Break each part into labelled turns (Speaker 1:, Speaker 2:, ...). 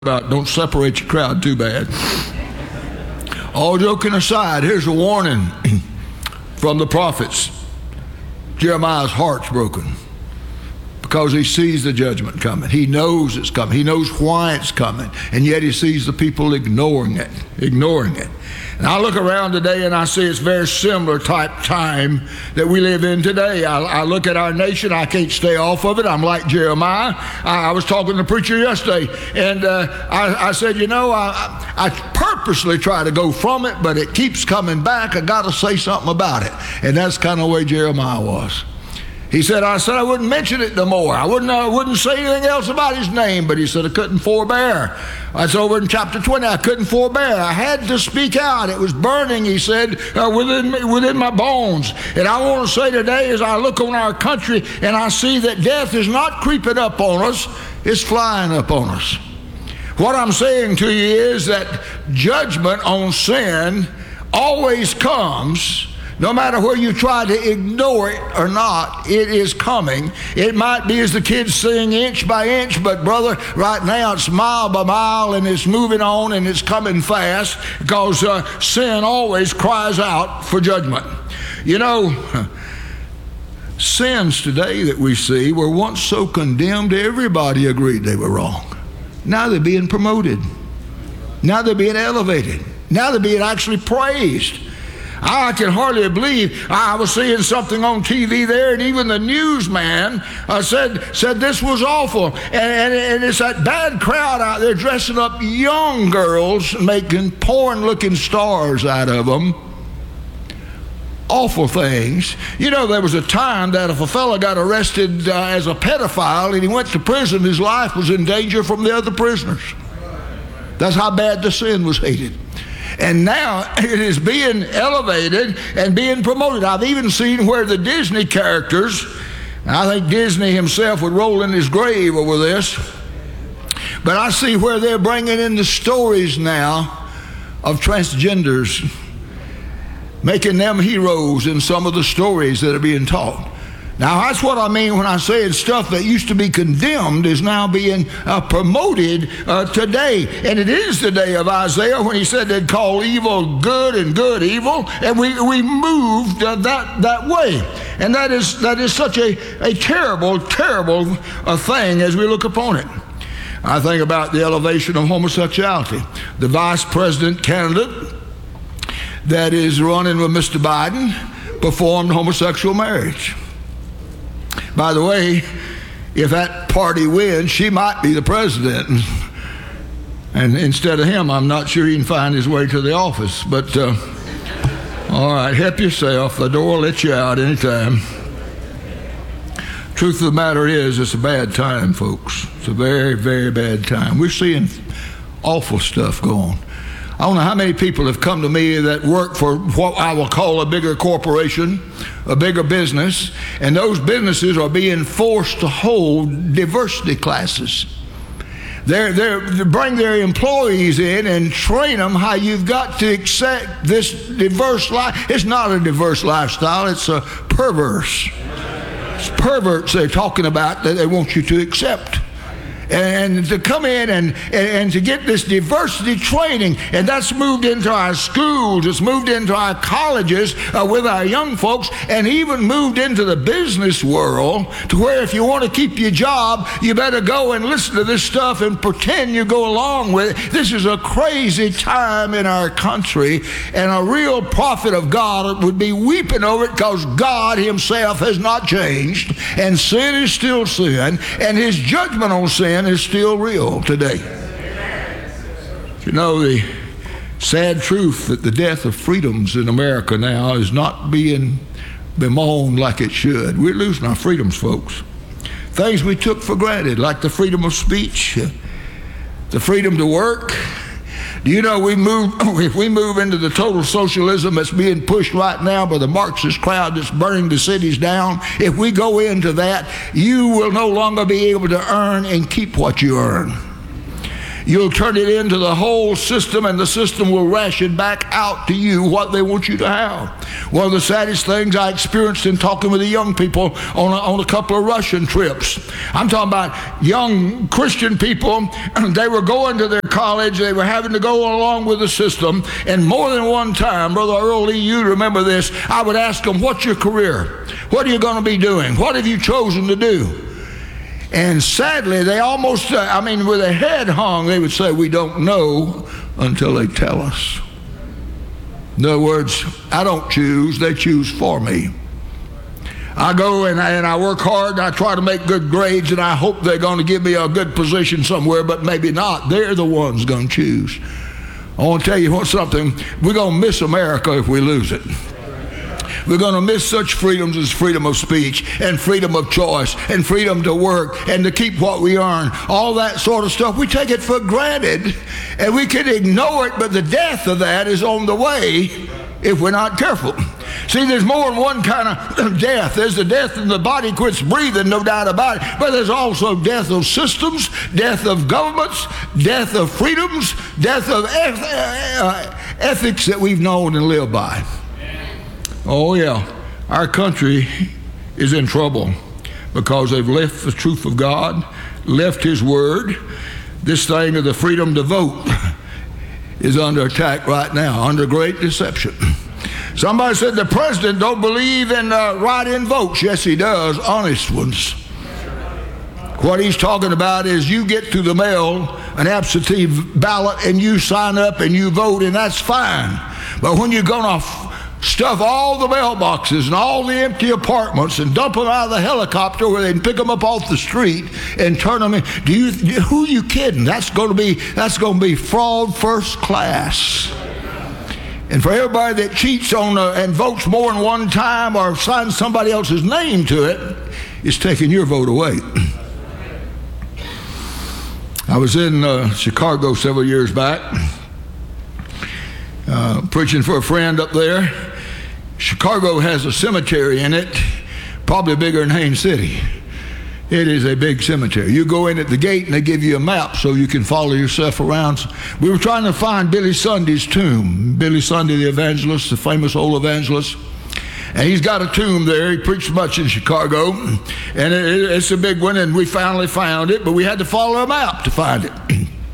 Speaker 1: about don't separate your crowd too bad. All joking aside, here's a warning from the prophets. Jeremiah's heart's broken because he sees the judgment coming. He knows it's coming. He knows why it's coming, and yet he sees the people ignoring it. And I look around today and I see it's very similar type time that we live in today. I look at our nation. I can't stay off of it. I'm like Jeremiah. I was talking to the preacher yesterday, and I said, you know, I purposely try to go from it, but it keeps coming back. I got to say something about it. And that's kind of the way Jeremiah was. He said, I wouldn't mention it no more. I wouldn't say anything else about his name, but he said I couldn't forbear. That's over in chapter 20. I couldn't forbear. I had to speak out. It was burning, he said, within my bones. And I want to say today, as I look on our country and I see that death is not creeping up on us, it's flying up on us. What I'm saying to you is that judgment on sin always comes. No matter where you try to ignore it or not, it is coming. It might be, as the kids sing, inch by inch, but brother, right now it's mile by mile, and it's moving on, and it's coming fast, because sin always cries out for judgment. You know, sins today that we see were once so condemned, everybody agreed they were wrong. Now they're being promoted. Now they're being elevated. Now they're being actually praised. I can hardly believe. I was seeing something on TV there, and even the newsman said this was awful. And it's that bad crowd out there dressing up young girls, making porn-looking stars out of them. Awful things. You know, there was a time that if a fellow got arrested as a pedophile and he went to prison, his life was in danger from the other prisoners. That's how bad the sin was hated. And now it is being elevated and being promoted. I've even seen where the Disney characters, I think Disney himself would roll in his grave over this, but I see where they're bringing in the stories now of transgenders, making them heroes in some of the stories that are being taught. Now, that's what I mean when I say stuff that used to be condemned is now being promoted today. And it is the day of Isaiah when he said they'd call evil good and good evil. And we moved that way. And that is such a terrible, terrible thing as we look upon it. I think about the elevation of homosexuality. The vice president candidate that is running with Mr. Biden performed homosexual marriage. By the way, if that party wins, she might be the president. And instead of him, I'm not sure he can find his way to the office. But, all right, help yourself. The door will let you out anytime. Truth of the matter is, it's a bad time, folks. It's a very, very bad time. We're seeing awful stuff go on. I don't know how many people have come to me that work for what I will call a bigger corporation, a bigger business, and those businesses are being forced to hold diversity classes. They bring their employees in and train them how you've got to accept this diverse life. It's not a diverse lifestyle, it's a perverse. It's perverts they're talking about that they want you to accept. And to come in and to get this diversity training, and that's moved into our schools, it's moved into our colleges with our young folks, and even moved into the business world to where if you want to keep your job, you better go and listen to this stuff and pretend you go along with it. This is a crazy time in our country, and a real prophet of God would be weeping over it because God himself has not changed, and sin is still sin, and his judgment on sin is still real today. You know, the sad truth that the death of freedoms in America now is not being bemoaned like it should. We're losing our freedoms, folks. Things we took for granted, like the freedom of speech, the freedom to work. Do you know if we move into the total socialism that's being pushed right now by the Marxist crowd that's burning the cities down, if we go into that, you will no longer be able to earn and keep what you earn. You'll turn it into the whole system, and the system will ration back out to you what they want you to have. One of the saddest things I experienced in talking with the young people on a couple of Russian trips. I'm talking about young Christian people. They were going to their college. They were having to go along with the system. And more than one time, Brother Earl, you remember this, I would ask them, what's your career? What are you going to be doing? What have you chosen to do? And sadly, they almost, with their head hung, they would say, we don't know until they tell us. In other words, I don't choose, they choose for me. I go and I work hard, and I try to make good grades, and I hope they're going to give me a good position somewhere, but maybe not. They're the ones going to choose. I want to tell you something. We're going to miss America if we lose it. We're going to miss such freedoms as freedom of speech and freedom of choice and freedom to work and to keep what we earn. All that sort of stuff. We take it for granted and we can ignore it, but the death of that is on the way if we're not careful. See, there's more than one kind of death. There's the death and the body quits breathing, no doubt about it. But there's also death of systems, death of governments, death of freedoms, death of ethics that we've known and lived by. Oh yeah, our country is in trouble because they've left the truth of God, left His Word. This thing of the freedom to vote is under attack right now, under great deception. Somebody said the president don't believe in write-in votes. Yes, he does, honest ones. What he's talking about is you get through the mail an absentee ballot and you sign up and you vote, and that's fine. But when you're going to stuff all the mailboxes and all the empty apartments and dump them out of the helicopter where they can pick them up off the street and turn them in. Who are you kidding? That's going to be fraud first class. And for everybody that cheats on and votes more than one time or signs somebody else's name to it, it's taking your vote away. I was in Chicago several years back, preaching for a friend up there. Chicago has a cemetery in it, probably bigger than Haines City. It is a big cemetery. You go in at the gate and they give you a map so you can follow yourself around. We were trying to find Billy Sunday's tomb. Billy Sunday, the evangelist, the famous old evangelist. And he's got a tomb there. He preached much in Chicago. And it's a big one, and we finally found it, but we had to follow a map to find it.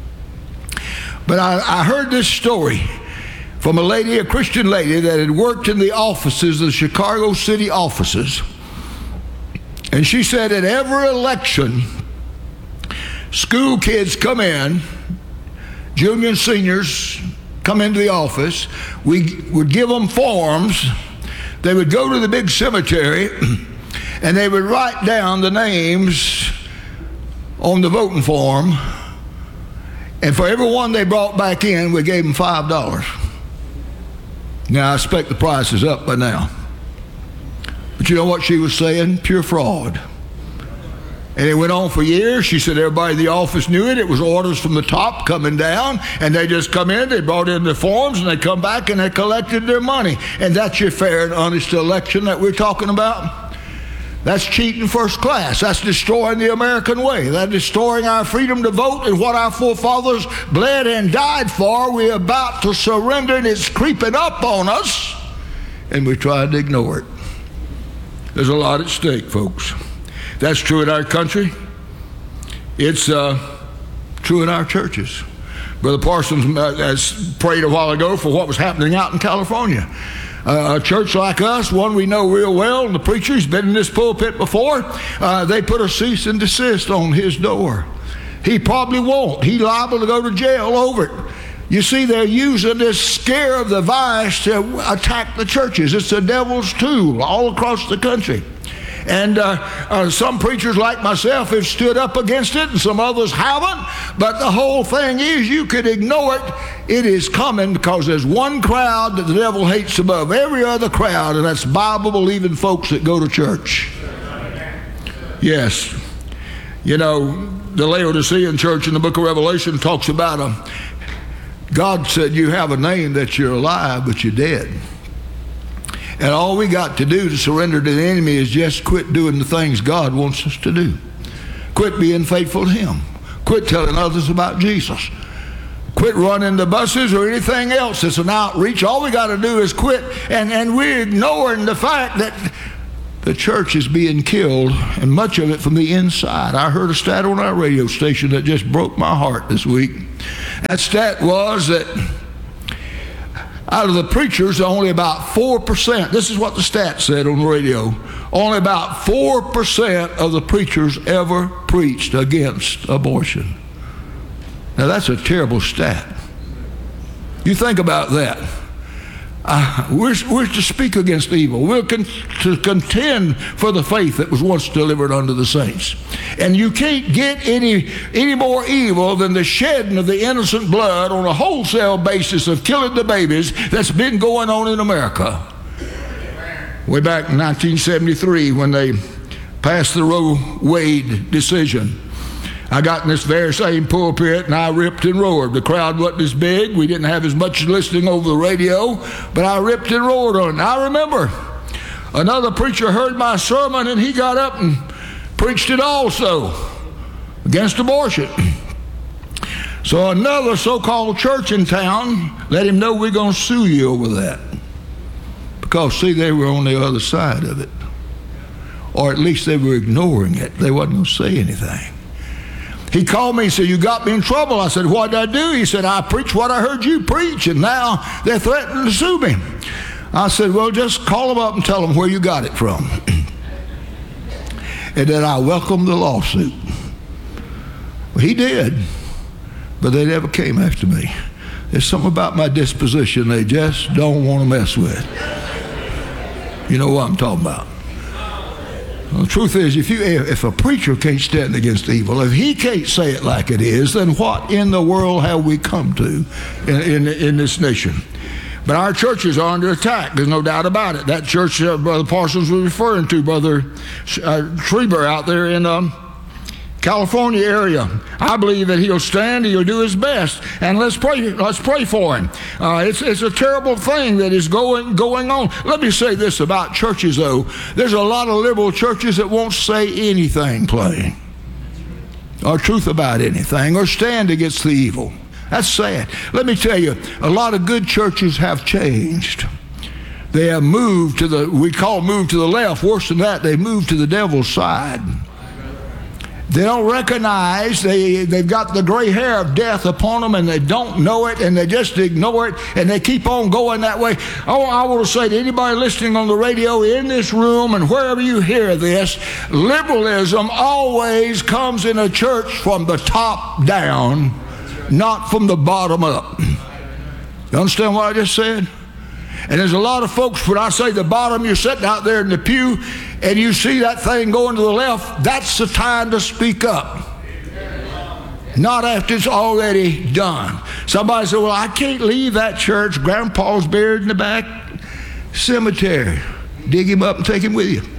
Speaker 1: But I heard this story from a Christian lady that had worked in the offices, the Chicago city offices. And she said at every election, school kids come in, junior and seniors come into the office. We would give them forms. They would go to the big cemetery and they would write down the names on the voting form. And for every one they brought back in, we gave them $5. Now, I expect the price is up by now. But you know what she was saying? Pure fraud. And it went on for years. She said everybody in the office knew it. It was orders from the top coming down. And they just come in, they brought in the forms, and they come back and they collected their money. And that's your fair and honest election that we're talking about? That's cheating first class. That's destroying the American way. That's destroying our freedom to vote and what our forefathers bled and died for. We're about to surrender, and it's creeping up on us, and we tried to ignore it. There's a lot at stake, folks. That's true in our country. It's true in our churches. Brother Parsons has prayed a while ago for what was happening out in California. A church like us, one we know real well, and the preacher's been in this pulpit before, they put a cease and desist on his door. He probably won't. He's liable to go to jail over it. You see, they're using this scare of the virus to attack the churches. It's the devil's tool all across the country. And some preachers like myself have stood up against it, and some others haven't. But the whole thing is, you could ignore it. It is coming because there's one crowd that the devil hates above every other crowd, and that's Bible-believing folks that go to church. Yes. You know, the Laodicean church in the book of Revelation talks about God said, you have a name that you're alive, but you're dead. And all we got to do to surrender to the enemy is just quit doing the things God wants us to do. Quit being faithful to Him. Quit telling others about Jesus. Quit running the buses or anything else that's an outreach. All we got to do is quit, and we're ignoring the fact that the church is being killed, and much of it from the inside. I heard a stat on our radio station that just broke my heart this week. That stat was that out of the preachers, only about 4%, this is what the stat said on the radio, only about 4% of the preachers ever preached against abortion. Now that's a terrible stat. You think about that. We're to speak against evil. We're to contend for the faith that was once delivered unto the saints. And you can't get any more evil than the shedding of the innocent blood on a wholesale basis of killing the babies that's been going on in America. Way back in 1973 when they passed the Roe Wade decision, I got in this very same pulpit and I ripped and roared. The crowd wasn't as big. We didn't have as much listening over the radio, but I ripped and roared on it. And I remember another preacher heard my sermon and he got up and preached it also against abortion. So another so-called church in town let him know we're going to sue you over that. Because, see, they were on the other side of it. Or at least they were ignoring it. They wasn't going to say anything. He called me and said, you got me in trouble. I said, what did I do? He said, I preached what I heard you preach, and now they're threatening to sue me. I said, well, just call them up and tell them where you got it from. And then I welcomed the lawsuit. Well, he did, but they never came after me. There's something about my disposition they just don't want to mess with. You know what I'm talking about. Well, the truth is, if a preacher can't stand against evil, if he can't say it like it is, then what in the world have we come to in this nation? But our churches are under attack. There's no doubt about it. That church Brother Parsons was referring to, Brother Schreiber out there in California area. I believe that he'll stand, he'll do his best, and let's pray for him. It's a terrible thing that is going on. Let me say this about churches, though. There's a lot of liberal churches that won't say anything plain, or truth about anything, or stand against the evil. That's sad. Let me tell you, a lot of good churches have changed. They have moved to the left. Worse than that, they moved to the devil's side. They don't recognize they've got the gray hair of death upon them, and they don't know it, and they just ignore it, and they keep on going that way. Oh, I want to say to anybody listening on the radio in this room and wherever you hear this, liberalism always comes in a church from the top down, not from the bottom up. You understand what I just said? And there's a lot of folks, when I say the bottom, you're sitting out there in the pew and you see that thing going to the left, that's the time to speak up. Not after it's already done. Somebody said, well, I can't leave that church. Grandpa's buried in the back cemetery. Dig him up and take him with you.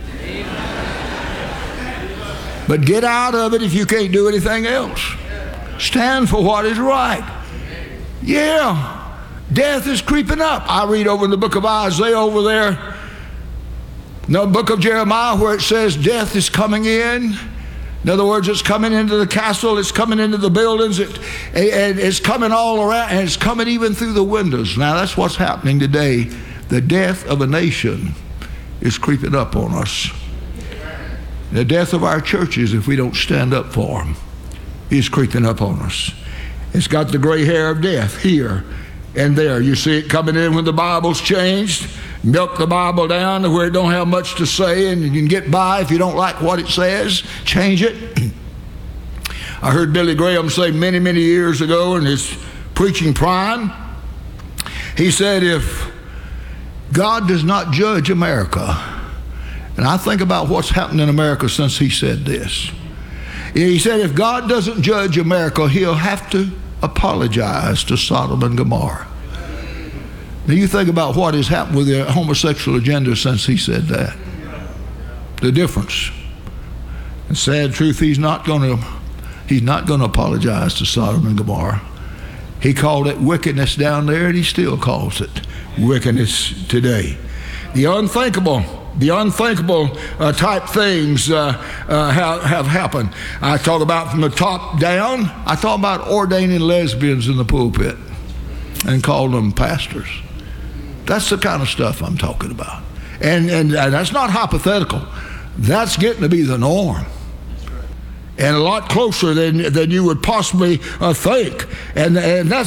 Speaker 1: But get out of it if you can't do anything else. Stand for what is right. Yeah. Death is creeping up. I read over in the book of Isaiah over there, the book of Jeremiah, where it says death is coming in. In other words, it's coming into the castle, it's coming into the buildings, and it's coming all around, and it's coming even through the windows. Now, that's what's happening today. The death of a nation is creeping up on us. The death of our churches, if we don't stand up for them, is creeping up on us. It's got the gray hair of death here and there. You see it coming in when the Bible's changed. Milk the Bible down to where it don't have much to say, and you can get by if you don't like what it says. Change it. I heard Billy Graham say many, many years ago in his preaching prime, he said, if God does not judge America, and I think about what's happened in America since he said this. He said, if God doesn't judge America, he'll have to apologize to Sodom and Gomorrah. Now you think about what has happened with the homosexual agenda since he said that. The difference. The sad truth, he's not going to apologize to Sodom and Gomorrah. He called it wickedness down there, and he still calls it wickedness today. The unthinkable The unthinkable type things have happened. I talk about from the top down. I talk about ordaining lesbians in the pulpit and calling them pastors. That's the kind of stuff I'm talking about. And that's not hypothetical. That's getting to be the norm. And a lot closer than you would possibly think. And that's